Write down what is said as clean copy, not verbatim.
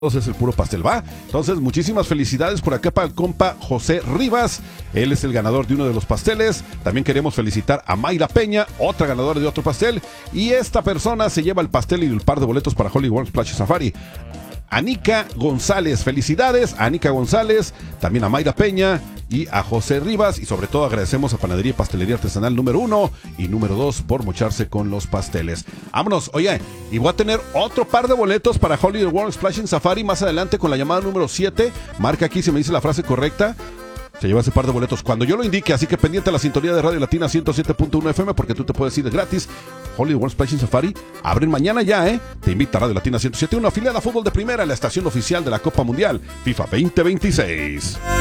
Es el puro pastel, ¿va? Entonces, muchísimas felicidades por acá para el compa José Rivas. Él es el ganador de uno de los pasteles. También queremos felicitar a Mayra Peña, otra ganadora de otro pastel. Y esta persona se lleva el pastel y el par de boletos para Hollywood Splash Safari. Anica González, felicidades a Anica González, también a Mayra Peña y a José Rivas, y sobre todo agradecemos a Panadería y Pastelería Artesanal número 1 y número 2 por mocharse con los pasteles. Vámonos, oye, y voy a tener otro par de boletos para Hollywood World Splashing Safari más adelante con la llamada número 7. Marca aquí si me dice la frase correcta. Se lleva ese par de boletos cuando yo lo indique, así que pendiente a la sintonía de Radio Latina 107.1 FM porque tú te puedes ir gratis. Hollywood World Splashing Safari abren mañana ya, Te invita a Radio Latina 107.1, afiliada a Fútbol de Primera, la estación oficial de la Copa Mundial FIFA 2026.